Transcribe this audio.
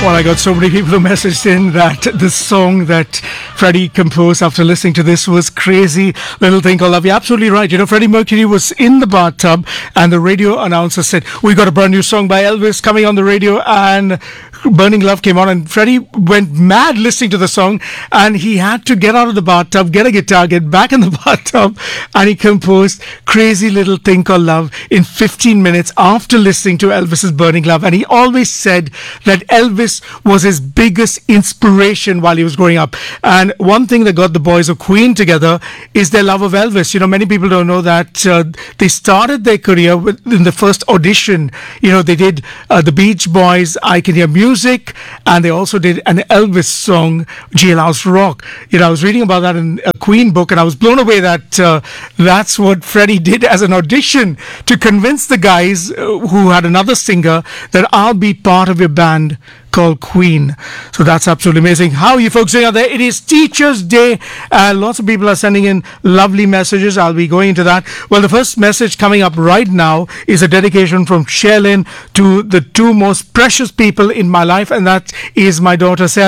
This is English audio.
Well, I got so many people who messaged in that the song that Freddie composed after listening to this was Crazy Little Thing Called Love. You're absolutely right. You know, Freddie Mercury was in the bathtub and the radio announcer said, "We got a brand new song by Elvis coming on the radio," and Burning Love came on, and Freddie went mad listening to the song, and he had to get out of the bathtub, get a guitar, get back in the bathtub, and he composed Crazy Little Thing Called Love in 15 minutes after listening to Elvis's Burning Love. And he always said that Elvis was his biggest inspiration while he was growing up. And one thing that got the boys of Queen together is their love of Elvis. You know, many people don't know that they started their career in the first audition. You know, they did the Beach Boys' I Can Hear Music, and they also did an Elvis song, Jailhouse Rock. You know, I was reading about that in a Queen book, and I was blown away that that's what Freddie did as an audition to convince the guys who had another singer that I'll be part of your band called Queen. So that's absolutely amazing. How are you folks doing out there? It is Teachers Day. Lots of people are sending in lovely messages. I'll be going into that. Well, the first message coming up right now is a dedication from Sherlyn to the two most precious people in my life, and that is my daughter Sarah